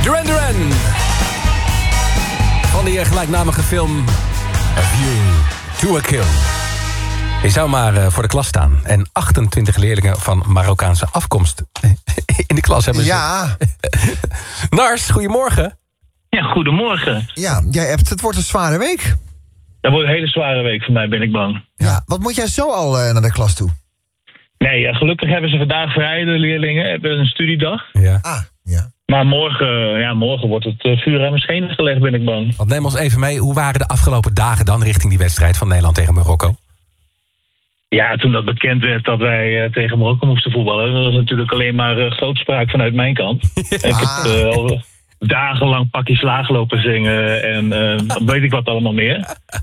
Duran Duran. Van die gelijknamige film A View to a Kill. Je zou maar voor de klas staan. En 28 leerlingen van Marokkaanse afkomst in de klas hebben ze. Ja. Nars, goedemorgen. Ja, goedemorgen. Ja, jij hebt, het wordt een zware week. Dat wordt een hele zware week voor mij, ben ik bang. Ja. Wat moet jij zo al naar de klas toe? Nee, gelukkig hebben ze vandaag vrij, de leerlingen. Hebben een studiedag. Ja. Ja. Maar morgen wordt het vuur aan mijn schenen gelegd, ben ik bang. Want neem ons even mee, hoe waren de afgelopen dagen dan richting die wedstrijd van Nederland tegen Marokko? Ja, toen dat bekend werd dat wij tegen Marokko moesten voetballen, dat was natuurlijk alleen maar grootspraak vanuit mijn kant. Ik heb al dagenlang pakje slaag lopen zingen en weet ik wat allemaal meer.